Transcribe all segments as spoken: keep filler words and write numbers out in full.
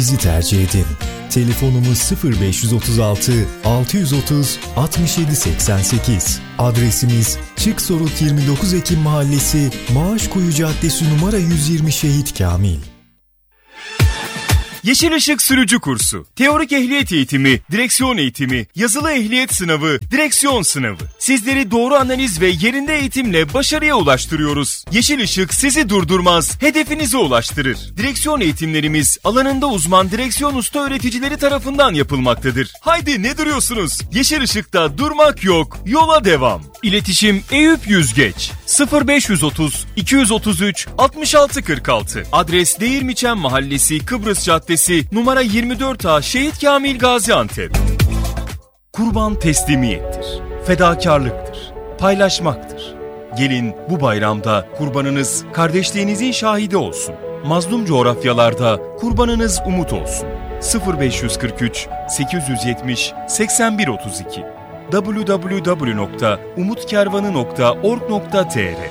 Bizi tercih edin. Telefonumuz sıfır beş otuz altı altı yüz otuz altmış yedi seksen sekiz. Adresimiz Çıksorut yirmi dokuz Ekim Mahallesi, Maaşkuyu Caddesi numara yüz yirmi Şehit Kamil. Yeşil Işık Sürücü Kursu, teorik ehliyet eğitimi, direksiyon eğitimi, yazılı ehliyet sınavı, direksiyon sınavı. Sizleri doğru analiz ve yerinde eğitimle başarıya ulaştırıyoruz. Yeşil Işık sizi durdurmaz, hedefinize ulaştırır. Direksiyon eğitimlerimiz alanında uzman direksiyon usta öğreticileri tarafından yapılmaktadır. Haydi ne duruyorsunuz? Yeşil Işık'ta durmak yok, yola devam. İletişim Eyüp Yüzgeç sıfır beş otuz iki otuz üç altmış altı kırk altı. Adres Değirmiçen Mahallesi, Kıbrıs Caddesi, numara yirmi dört A, Şehit Kamil, Gaziantep. Kurban teslimiyettir, fedakarlıktır, paylaşmaktır. Gelin bu bayramda kurbanınız kardeşliğinizin şahidi olsun. Mazlum coğrafyalarda kurbanınız umut olsun. sıfır beş kırk üç sekiz yüz yetmiş seksen bir otuz iki double-u double-u double-u nokta umutkervanı nokta org nokta t r.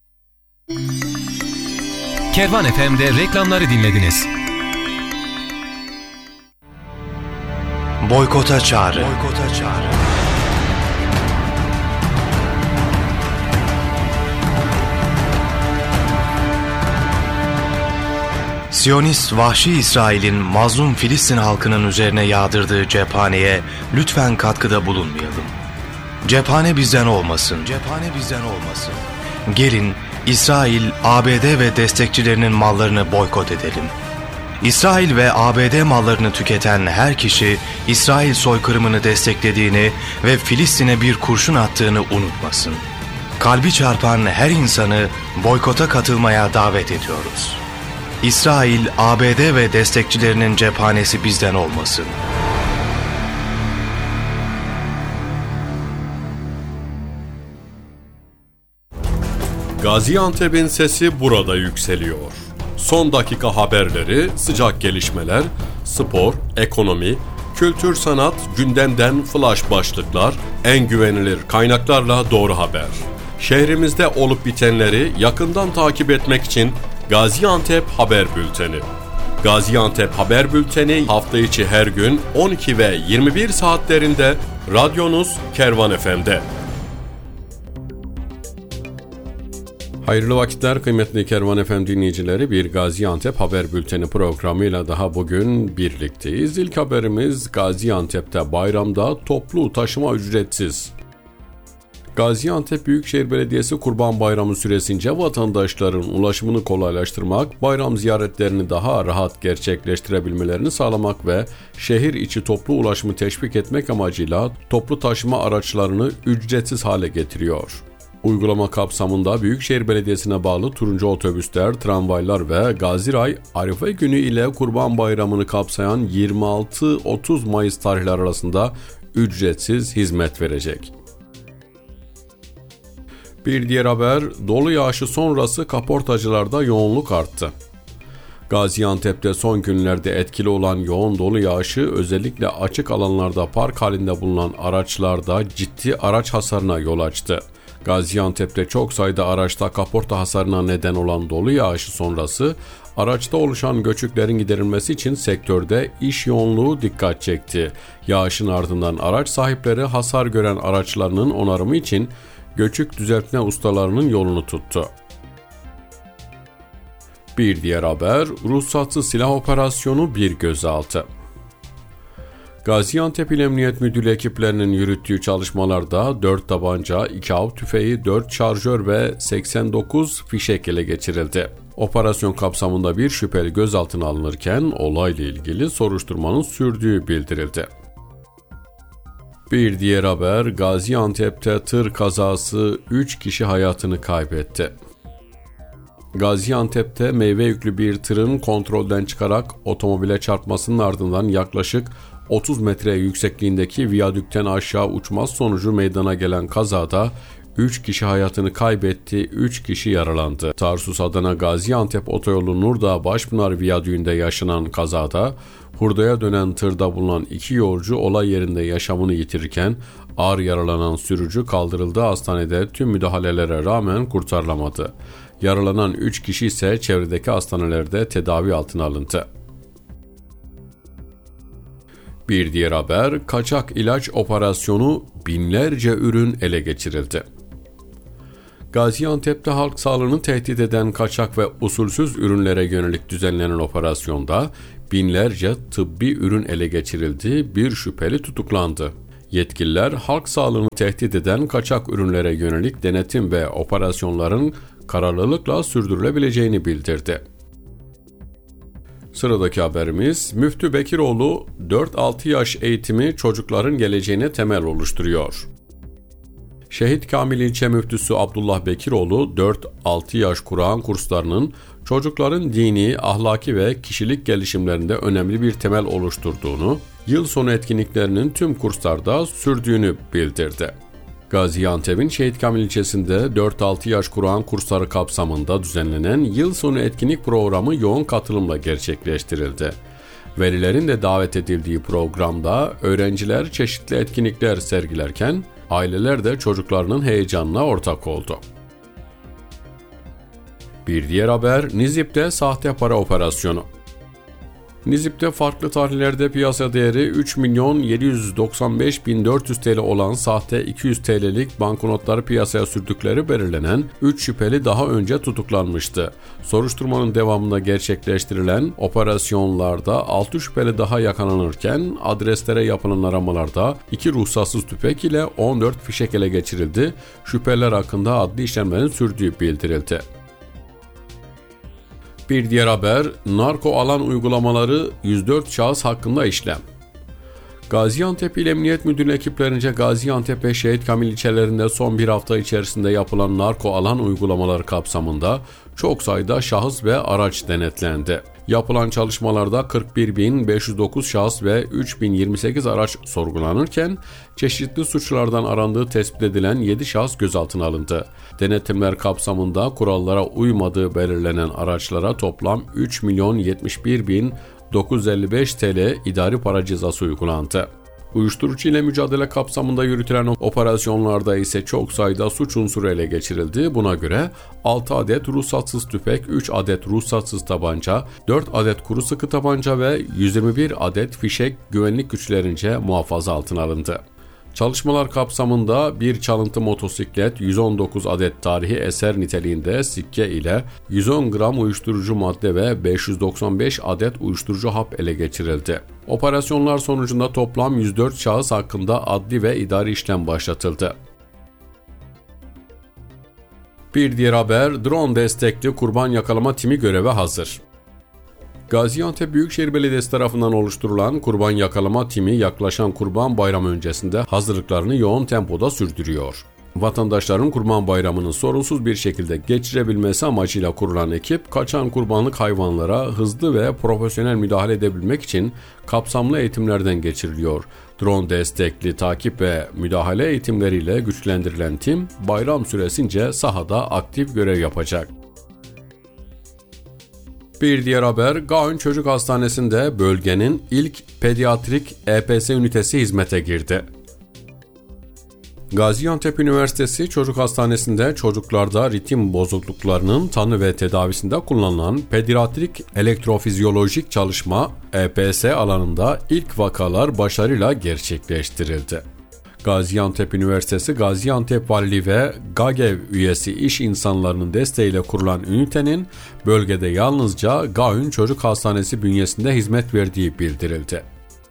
Kervan F M'de reklamları dinlediniz. Boykota çağrı. Boykota çağrı. Siyonist vahşi İsrail'in mazlum Filistin halkının üzerine yağdırdığı cephaneye lütfen katkıda bulunmayalım. Cephane bizden olmasın. Cephane bizden olmasın. Gelin İsrail, A B D ve destekçilerinin mallarını boykot edelim. İsrail ve A B D mallarını tüketen her kişi İsrail soykırımını desteklediğini ve Filistin'e bir kurşun attığını unutmasın. Kalbi çarpan her insanı boykota katılmaya davet ediyoruz. İsrail, A B D ve destekçilerinin cephanesi bizden olmasın. Gaziantep'in sesi burada yükseliyor. Son dakika haberleri, sıcak gelişmeler, spor, ekonomi, kültür, sanat, gündemden flash başlıklar, en güvenilir kaynaklarla doğru haber. Şehrimizde olup bitenleri yakından takip etmek için Gaziantep Haber Bülteni. Gaziantep Haber Bülteni hafta içi her gün on iki ve yirmi bir saatlerinde radyonuz Kervan F M'de. Hayırlı vakitler kıymetli Kervan F M dinleyicileri, bir Gaziantep Haber Bülteni programıyla daha bugün birlikteyiz. İlk haberimiz Gaziantep'te bayramda toplu taşıma ücretsiz. Gaziantep Büyükşehir Belediyesi Kurban Bayramı süresince vatandaşların ulaşımını kolaylaştırmak, bayram ziyaretlerini daha rahat gerçekleştirebilmelerini sağlamak ve şehir içi toplu ulaşımı teşvik etmek amacıyla toplu taşıma araçlarını ücretsiz hale getiriyor. Uygulama kapsamında Büyükşehir Belediyesi'ne bağlı turuncu otobüsler, tramvaylar ve Gaziray, Arife günü ile Kurban Bayramı'nı kapsayan yirmi altı otuz Mayıs tarihleri arasında ücretsiz hizmet verecek. Bir diğer haber, dolu yağışı sonrası kaportacılarda yoğunluk arttı. Gaziantep'te son günlerde etkili olan yoğun dolu yağışı özellikle açık alanlarda park halinde bulunan araçlarda ciddi araç hasarına yol açtı. Gaziantep'te çok sayıda araçta kaporta hasarına neden olan dolu yağışı sonrası araçta oluşan göçüklerin giderilmesi için sektörde iş yoğunluğu dikkat çekti. Yağışın ardından araç sahipleri hasar gören araçlarının onarımı için göçük düzeltme ustalarının yolunu tuttu. Bir diğer haber, ruhsatsız silah operasyonu bir gözaltı. Gaziantep İl Emniyet Müdürlüğü ekiplerinin yürüttüğü çalışmalarda dört tabanca, iki av tüfeği, dört şarjör ve seksen dokuz fişek ele geçirildi. Operasyon kapsamında bir şüpheli gözaltına alınırken olayla ilgili soruşturmanın sürdüğü bildirildi. Bir diğer haber, Gaziantep'te tır kazası üç kişi hayatını kaybetti. Gaziantep'te meyve yüklü bir tırın kontrolden çıkarak otomobile çarpmasının ardından yaklaşık otuz metre yüksekliğindeki viyadükten aşağı uçması sonucu meydana gelen kazada üç kişi hayatını kaybetti, üç kişi yaralandı. Tarsus-Adana Gaziantep otoyolu Nurdağ Başpınar Viyadüğü'nde yaşanan kazada hurdaya dönen tırda bulunan iki yolcu olay yerinde yaşamını yitirirken ağır yaralanan sürücü kaldırıldığı hastanede tüm müdahalelere rağmen kurtarılamadı. Yaralanan üç kişi ise çevredeki hastanelerde tedavi altına alındı. Bir diğer haber, kaçak ilaç operasyonu, binlerce ürün ele geçirildi. Gaziantep'te halk sağlığını tehdit eden kaçak ve usulsüz ürünlere yönelik düzenlenen operasyonda binlerce tıbbi ürün ele geçirildi, bir şüpheli tutuklandı. Yetkililer halk sağlığını tehdit eden kaçak ürünlere yönelik denetim ve operasyonların kararlılıkla sürdürülebileceğini bildirdi. Sıradaki haberimiz, Müftü Bekiroğlu dört altı yaş eğitimi çocukların geleceğine temel oluşturuyor. Şehit Kamil İlçe Müftüsü Abdullah Bekiroğlu dört altı yaş Kur'an kurslarının çocukların dini, ahlaki ve kişilik gelişimlerinde önemli bir temel oluşturduğunu, yıl sonu etkinliklerinin tüm kurslarda sürdüğünü bildirdi. Gaziantep'in Şehit Kamil ilçesinde dört altı yaş Kur'an kursları kapsamında düzenlenen yıl sonu etkinlik programı yoğun katılımla gerçekleştirildi. Velilerin de davet edildiği programda öğrenciler çeşitli etkinlikler sergilerken aileler de çocuklarının heyecanına ortak oldu. Bir diğer haber, Nizip'te sahte para operasyonu. Nizip'te farklı tarihlerde piyasa değeri üç milyon yedi yüz doksan beş bin dört yüz T L olan sahte iki yüz T L'lik banknotları piyasaya sürdükleri belirlenen üç şüpheli daha önce tutuklanmıştı. Soruşturmanın devamında gerçekleştirilen operasyonlarda altı şüpheli daha yakalanırken adreslere yapılan aramalarda iki ruhsatsız tüfek ile on dört fişek ele geçirildi. Şüpheliler hakkında adli işlemlerin sürdüğü bildirildi. Bir diğer haber, narko alan uygulamaları yüz dört şahıs hakkında işlem. Gaziantep İl Emniyet Müdürlüğü ekiplerince Gaziantep ve Şehit Kamil ilçelerinde son bir hafta içerisinde yapılan narko alan uygulamaları kapsamında çok sayıda şahıs ve araç denetlendi. Yapılan çalışmalarda kırk bir bin beş yüz dokuz şahıs ve üç bin yirmi sekiz araç sorgulanırken çeşitli suçlardan arandığı tespit edilen yedi şahıs gözaltına alındı. Denetimler kapsamında kurallara uymadığı belirlenen araçlara toplam üç milyon yetmiş bir bin dokuz yüz elli beş T L idari para cezası uygulandı. Uyuşturucu ile mücadele kapsamında yürütülen operasyonlarda ise çok sayıda suç unsuru ele geçirildi. Buna göre altı adet ruhsatsız tüfek, üç adet ruhsatsız tabanca, dört adet kuru sıkı tabanca ve yüz yirmi bir adet fişek güvenlik güçlerince muhafaza altına alındı. Çalışmalar kapsamında bir çalıntı motosiklet, yüz on dokuz adet tarihi eser niteliğinde sikke ile yüz on gram uyuşturucu madde ve beş yüz doksan beş adet uyuşturucu hap ele geçirildi. Operasyonlar sonucunda toplam yüz dört şahıs hakkında adli ve idari işlem başlatıldı. Bir diğer haber, drone destekli kurban yakalama timi göreve hazır. Gaziantep Büyükşehir Belediyesi tarafından oluşturulan kurban yakalama timi yaklaşan Kurban Bayramı öncesinde hazırlıklarını yoğun tempoda sürdürüyor. Vatandaşların Kurban Bayramı'nın sorunsuz bir şekilde geçirebilmesi amacıyla kurulan ekip, kaçan kurbanlık hayvanlara hızlı ve profesyonel müdahale edebilmek için kapsamlı eğitimlerden geçiriliyor. Drone destekli takip ve müdahale eğitimleriyle güçlendirilen tim, bayram süresince sahada aktif görev yapacak. Bir diğer haber, Gaün Çocuk Hastanesi'nde bölgenin ilk pediatrik E P S ünitesi hizmete girdi. Gaziantep Üniversitesi Çocuk Hastanesi'nde çocuklarda ritim bozukluklarının tanı ve tedavisinde kullanılan pediatrik elektrofizyolojik çalışma E P S alanında ilk vakalar başarıyla gerçekleştirildi. Gaziantep Üniversitesi, Gaziantep Valiliği ve GAGEV üyesi iş insanlarının desteğiyle kurulan ünitenin bölgede yalnızca Gaün Çocuk Hastanesi bünyesinde hizmet verdiği bildirildi.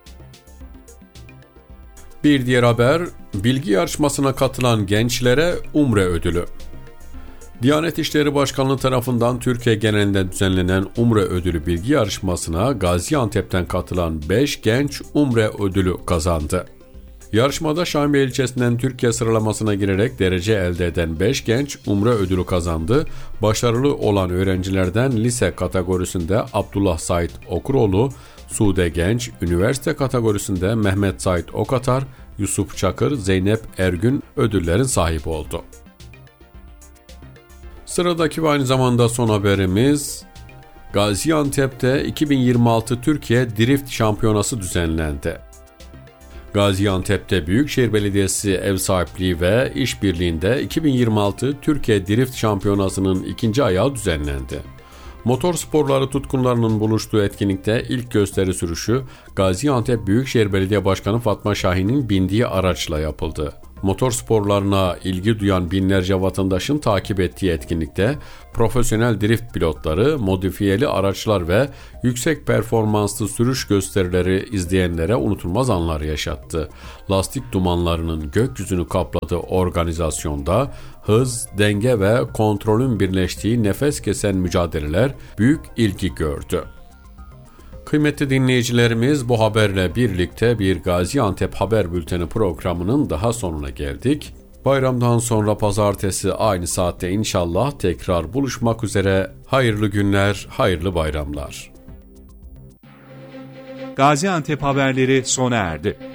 Bir diğer haber, bilgi yarışmasına katılan gençlere Umre ödülü. Diyanet İşleri Başkanlığı tarafından Türkiye genelinde düzenlenen Umre ödülü bilgi yarışmasına Gaziantep'ten katılan beş genç Umre ödülü kazandı. Yarışmada Şahinbey ilçesinden Türkiye sıralamasına girerek derece elde eden beş genç Umre ödülü kazandı. Başarılı olan öğrencilerden lise kategorisinde Abdullah Sait Okuroğlu, Sude Genç, üniversite kategorisinde Mehmet Sait Okatar, Yusuf Çakır, Zeynep Ergün ödüllerin sahibi oldu. Sıradaki ve aynı zamanda son haberimiz, Gaziantep'te iki bin yirmi altı Türkiye Drift Şampiyonası düzenlendi. Gaziantep'te Büyükşehir Belediyesi ev sahipliği ve işbirliğinde iki bin yirmi altı Türkiye Drift Şampiyonası'nın ikinci ayağı düzenlendi. Motor sporları tutkunlarının buluştuğu etkinlikte ilk gösteri sürüşü Gaziantep Büyükşehir Belediye Başkanı Fatma Şahin'in bindiği araçla yapıldı. Motor sporlarına ilgi duyan binlerce vatandaşın takip ettiği etkinlikte profesyonel drift pilotları, modifiyeli araçlar ve yüksek performanslı sürüş gösterileri izleyenlere unutulmaz anlar yaşattı. Lastik dumanlarının gökyüzünü kapladığı organizasyonda hız, denge ve kontrolün birleştiği nefes kesen mücadeleler büyük ilgi gördü. Kıymetli dinleyicilerimiz, bu haberle birlikte bir Gaziantep Haber Bülteni programının daha sonuna geldik. Bayramdan sonra pazartesi aynı saatte inşallah tekrar buluşmak üzere. Hayırlı günler, hayırlı bayramlar. Gaziantep haberleri sona erdi.